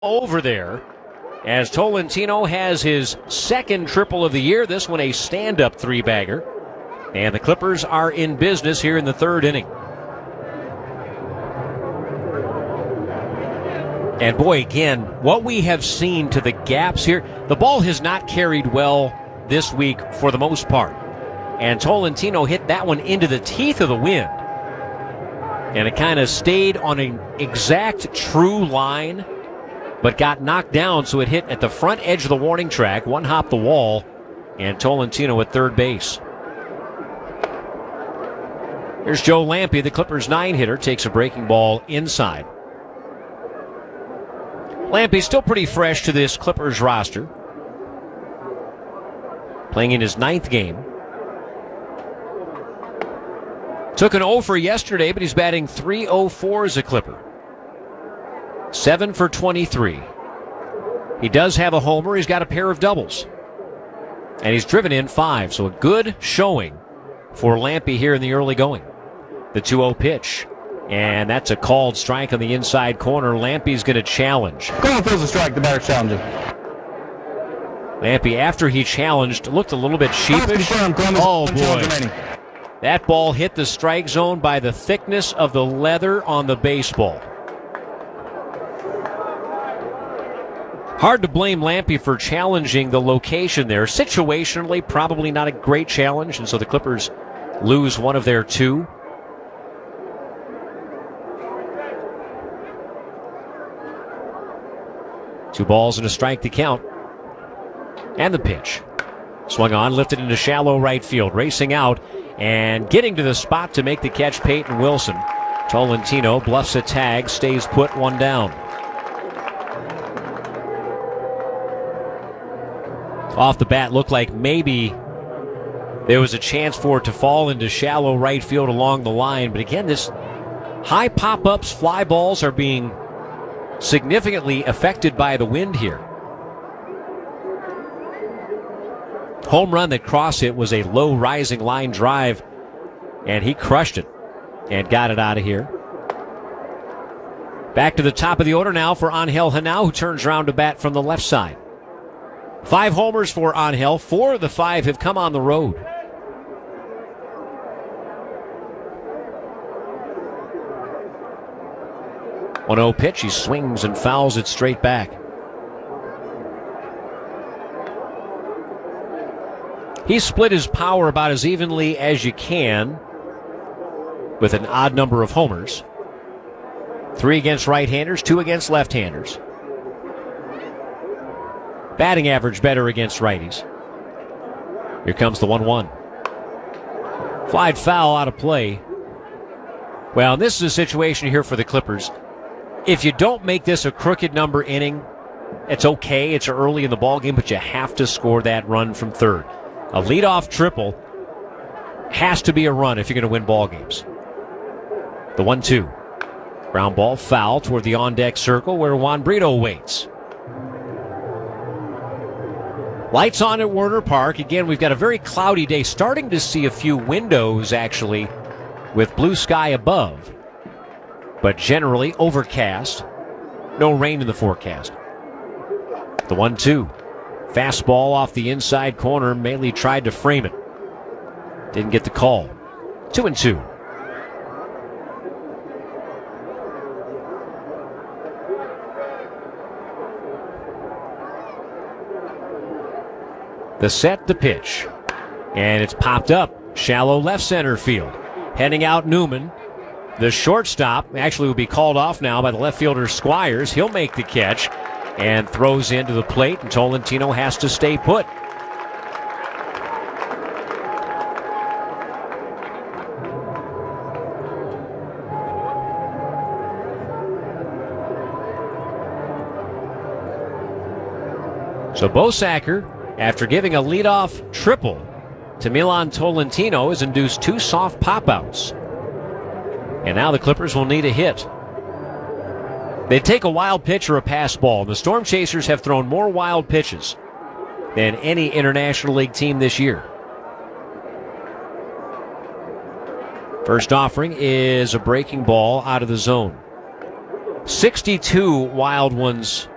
over there as Tolentino has his second triple of the year. This one a stand-up three-bagger. And the Clippers are in business here in the third inning. And boy, again, what we have seen to the gaps here, the ball has not carried well this week for the most part. And Tolentino hit that one into the teeth of the wind. And it kind of stayed on an exact true line, but got knocked down, so it hit at the front edge of the warning track, one hop the wall, and Tolentino at third base. Here's Joe Lampe, the Clippers' 9-hitter, takes a breaking ball inside. Lampe's still pretty fresh to this Clippers roster, playing in his 9th game. Took an 0 for yesterday, but he's batting .304 as a Clipper. 7 for 23. He does have a homer. He's got a pair of doubles. And he's driven in 5, so a good showing for Lampe here in the early going. The 2-0 pitch. And that's a called strike on the inside corner. Lampe's going to challenge. Go on, throws a strike. The batter challenging. Lampe, after he challenged, looked a little bit sheepish. Oh, boy. That ball hit the strike zone by the thickness of the leather on the baseball. Hard to blame Lampe for challenging the location there. Situationally, probably not a great challenge, and so the Clippers lose one of their 2. Two balls and a strike to count. And the pitch. Swung on, lifted into shallow right field. Racing out and getting to the spot to make the catch, Peyton Wilson. Tolentino bluffs a tag, stays put, one down. Off the bat, looked like maybe there was a chance for it to fall into shallow right field along the line. But again, this high pop-ups, fly balls are being significantly affected by the wind here. Home run that crossed it was a low rising line drive, and he crushed it and got it out of here. Back to the top of the order now for Angel Henao, who turns around to bat from the left side. 5 homers for Angel. 4 of the 5 have come on the road. One 0 pitch. He swings and fouls it straight back. He split his power about as evenly as you can with an odd number of homers. 3 against right-handers, 2 against left-handers. Batting average better against righties. Here comes the 1-1. Flied foul out of play. Well, this is a situation here for the Clippers. If you don't make this a crooked number inning, it's okay. It's early in the ballgame, but you have to score that run from third. A leadoff triple has to be a run if you're going to win ball games. The 1-2. Ground ball foul toward the on-deck circle where Juan Brito waits. Lights on at Werner Park. Again, we've got a very cloudy day. Starting to see a few windows, actually, with blue sky above. But generally overcast. No rain in the forecast. The 1-2. Fastball off the inside corner. Maley tried to frame it. Didn't get the call. 2-2. The set, the pitch. And it's popped up. Shallow left center field. Heading out Newman. The shortstop actually will be called off now by the left fielder Squires. He'll make the catch and throws into the plate, and Tolentino has to stay put. So Bosacker, after giving a leadoff triple to Milan Tolentino, has induced 2 soft pop-outs. And now the Clippers will need a hit. They take a wild pitch or a pass ball. The Storm Chasers have thrown more wild pitches than any International League team this year. First offering is a breaking ball out of the zone. 62 wild ones